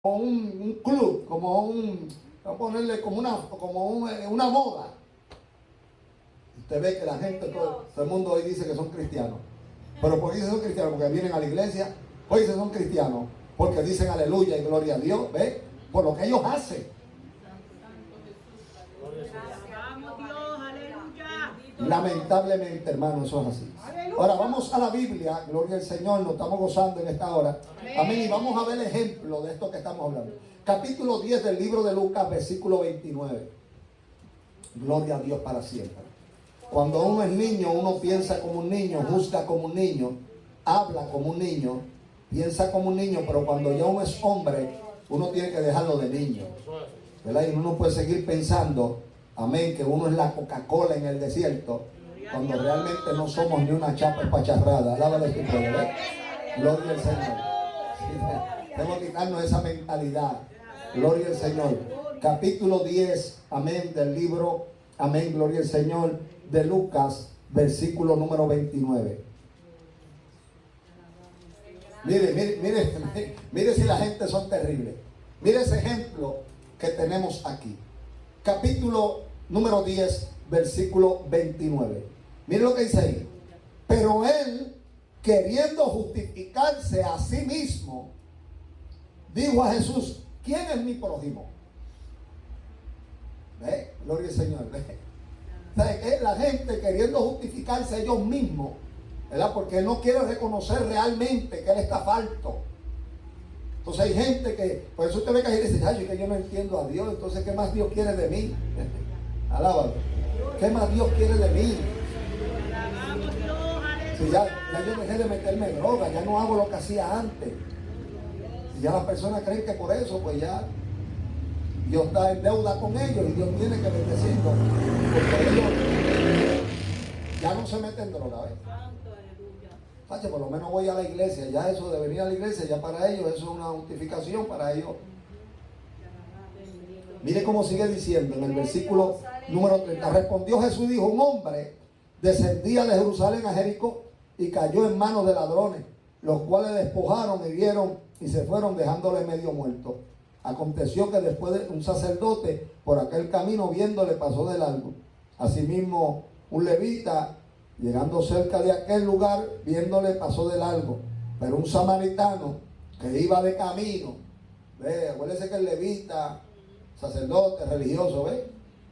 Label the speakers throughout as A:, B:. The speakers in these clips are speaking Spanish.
A: un club, vamos a ponerle como una moda. Usted ve que la gente, todo el mundo hoy dice que son cristianos. Pero ¿por qué dicen son cristianos? Porque vienen a la iglesia. Hoy dicen son cristianos porque dicen aleluya y gloria a Dios, ¿ve? Por lo que ellos hacen. Lamentablemente, hermano, eso es así. Ahora vamos a la Biblia, gloria al Señor, nos estamos gozando en esta hora. Amén. Y vamos a ver el ejemplo de esto que estamos hablando. Capítulo 10 del libro de Lucas, versículo 29. Gloria a Dios para siempre. Cuando uno es niño, uno piensa como un niño, juzga como un niño, habla como un niño, piensa como un niño, pero cuando ya uno es hombre, uno tiene que dejarlo de niño, ¿verdad? Y uno puede seguir pensando, amén, que uno es la Coca-Cola en el desierto, cuando realmente no somos ni una chapa espacharrada. Alábale tu pueblo, ¿eh? Gloria al Señor. Tenemos que quitarnos esa mentalidad. Gloria al Señor. Capítulo 10, amén, del libro, amén, gloria al Señor, de Lucas, versículo número 29. Mire si la gente son terribles. Mire ese ejemplo que tenemos aquí. Capítulo número 10, versículo 29. Mire lo que dice ahí. Pero él, queriendo justificarse a sí mismo, dijo a Jesús: ¿quién es mi prójimo? ¿Ve? Gloria al Señor. ¿Ve? La gente queriendo justificarse a ellos mismos, ¿verdad? Porque no quiere reconocer realmente que él está falto. Entonces hay gente que, por eso usted ve que ahí dice: ay, que yo no entiendo a Dios, entonces ¿qué más Dios quiere de mí? Alábalo. ¿Qué más Dios quiere de mí? Si ya yo dejé de meterme en droga, ya no hago lo que hacía antes. Y ya las personas creen que por eso, pues ya Dios está en deuda con ellos y Dios tiene que bendecirlos, porque ellos ya no se meten en droga, ¿ves? Sache, por lo menos voy a la iglesia, ya eso de venir a la iglesia, ya para ellos eso es una justificación para ellos. Mire cómo sigue diciendo en el versículo número 30. Respondió Jesús y dijo: un hombre descendía de Jerusalén a Jericó y cayó en manos de ladrones, los cuales despojaron, hirieron y se fueron, dejándole medio muerto. Aconteció que después de un sacerdote por aquel camino, viéndole, pasó de largo. Asimismo un levita, llegando cerca de aquel lugar, viéndole, pasó de largo. Pero un samaritano que iba de camino, ¿ve? Acuérdese que el levita, sacerdote, religioso, ¿ve?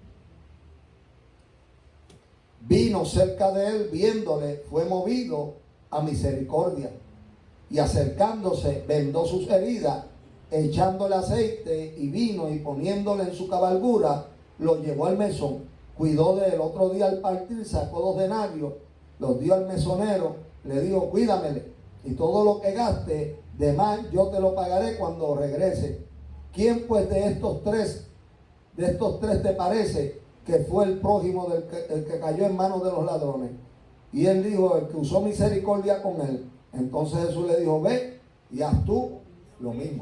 A: Vino cerca de él, viéndole, fue movido a misericordia. Y acercándose, vendó sus heridas, echándole aceite y vino, y poniéndole en su cabalgura, lo llevó al mesón. Cuidó de él. Otro día al partir sacó 2 denarios, los dio al mesonero, le dijo: cuídamele, y todo lo que gaste de más yo te lo pagaré cuando regrese. ¿Quién pues de estos tres te parece que fue el prójimo el que cayó en manos de los ladrones? Y él dijo: el que usó misericordia con él. Entonces Jesús le dijo: ve y haz tú lo mismo.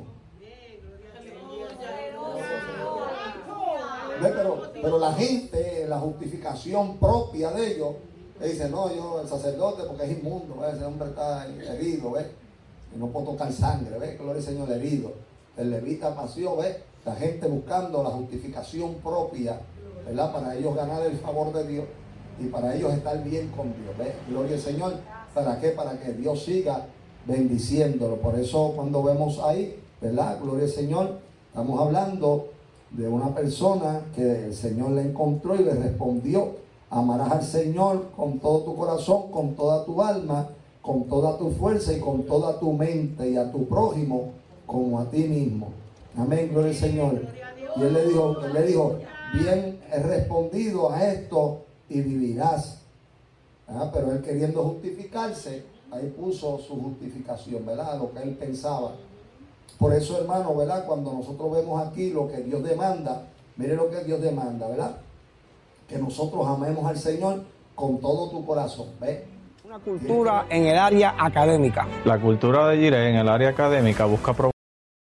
A: ¿Ve? Pero la gente, la justificación propia de ellos, le dice: no, yo, el sacerdote, porque es inmundo, ¿ve? Ese hombre está herido, ¿ve? Y no puedo tocar sangre, ¿ve? Gloria al Señor, herido. El levita pasió, ¿ve? La gente buscando la justificación propia, ¿verdad? Para ellos ganar el favor de Dios y para ellos estar bien con Dios, ¿ve? Gloria al Señor. ¿Para qué? Para que Dios siga bendiciéndolo. Por eso cuando vemos ahí, ¿verdad? Gloria al Señor, estamos hablando de una persona que el Señor le encontró y le respondió: amarás al Señor con todo tu corazón, con toda tu alma, con toda tu fuerza y con toda tu mente, y a tu prójimo como a ti mismo. Amén, gloria al Señor. Y él le dijo: bien he respondido a esto y vivirás. Pero él, queriendo justificarse, ahí puso su justificación, ¿verdad? Lo que él pensaba. Por eso, hermano, ¿verdad? Cuando nosotros vemos aquí lo que Dios demanda, mire lo que Dios demanda, ¿verdad? Que nosotros amemos al Señor con todo tu corazón, ¿ves?
B: Una cultura en el área académica.
C: La cultura de Jireh en el área académica busca